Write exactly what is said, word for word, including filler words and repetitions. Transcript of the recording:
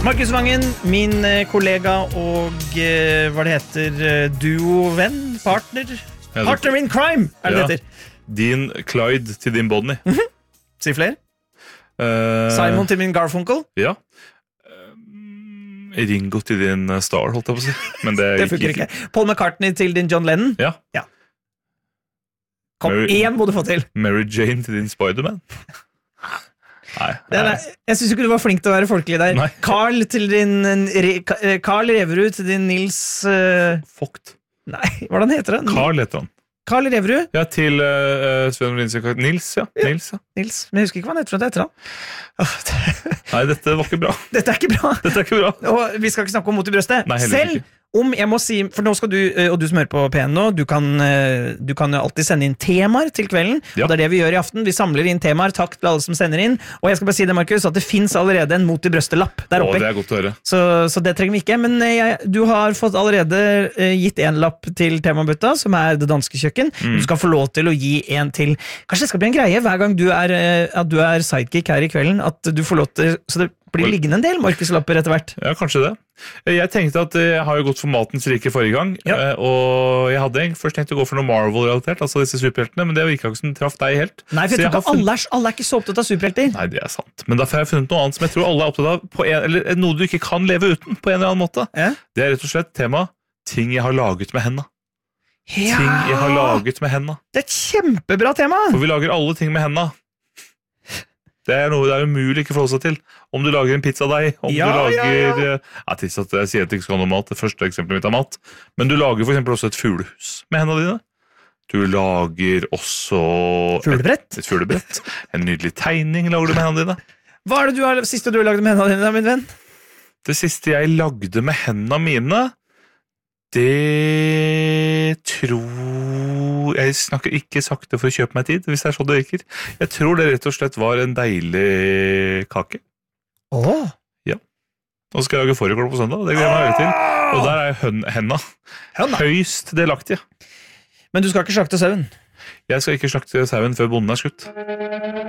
Markus Vangen, min eh, kollega og eh, hva det heter, eh, duo-venn, partner, Ja, partner in crime, er det Ja. det heter. Din Clyde til din Bonnie. Si flere. Eh, Simon til min Garfunkel. Ja. Eh, Ringo til din eh, Star, holdt jeg på å si. Men det, Det funker ikke. Paul McCartney til din John Lennon. Ja. Kom, Mary- én må du få til. Mary Jane til din Spider-Man. Nei. Det er, nei. jeg synes ikke du var flink til å være folkelig der. Nei. Carl til din Re, eh, Carl Reverud til din Nils uh, Fucked. Nei, hvordan heter det? Carl heter han. Carl Reverud? Ja, til uh, Sven Olinse Nils, ja. Nils, ja. Nils, men jeg husker ikke hva han heter. Etter han. Åh, det- Nei, dette var ikke bra. Dette er ikke bra. Dette er ikke bra. Og vi skal ikke snakke om mot i brøstet. Nei, heller Selv ikke. om jeg må si, for nå skal du, eh, og du som hører på P N nå, du kan, eh, du kan jo alltid sende inn temaer til kvelden, Ja. og det er det vi gjør i aften. Vi samler inn temaer, takk til alle som sender inn, og jeg skal bare si det, Markus, at det finnes allerede en mot i brøstet-lapp der Å, oppe. det er godt å høre. Så, så det trenger vi ikke, men eh, jeg, du har fått allerede eh, gitt en lapp til temabutta, som er det danske kjøkken. Mm. Du skal få lov til å gi en til. Kanskje det skal bli en greie hver gang du er, eh, at du er sidekick her i kvelden, at du får lov til, så det blir Oi. liggende en del Markus-lapper etter hvert. Ja, kanskje det. Jeg tenkte at jeg har jo gått for matens rike forrige gang, Ja. eh, og jeg hadde egentlig først tenkt å gå for noe Marvel-relatert, altså disse superheltene, men det var ikke akkurat som traff deg helt. Nei, for Så jeg jeg tror har ikke alle er, alle er ikke så opptatt av superhelter. Nei, det er sant. Men derfor har jeg funnet noe annet som jeg tror alle er opptatt av, på en, eller noe du ikke kan leve uten, på en eller annen måte. Ja. Det er rett og slett tema ting jeg har laget med hendene. Ja. Ting jeg har laget med hendene. Det er et kjempebra tema. For vi lager alle ting med hendene. Det er noe det er umulig ikke å forholde seg til. Om du lager en pizzadeig, om Ja, du lager ja, ja. eh, ja, pizza, jeg sier at det ikke skal ha noe mat, det første eksempelet mitt er mat. Men du lager for eksempel også et fuglehus med hendene dine. Du lager også Fuglebrett. et, et fuglebrett. En nydelig tegning lager du med hendene dine. Hva er det du har, siste du har lagd med hendene dine, min venn? Det siste jeg lagde med hendene mine, det tror Jeg snakker ikke sakte for å kjøpe meg tid, hvis det er sånn det virker. Jeg tror det rett og slett var en deilig kake. Åh. Nå skal jeg lage fårikål på søndag, det gleder jeg meg veldig til. Og der er høn- henda Hønda. høyst delaktige. Men du skal ikke slakte sauen. Jeg skal ikke slakte sauen før bonden er skutt.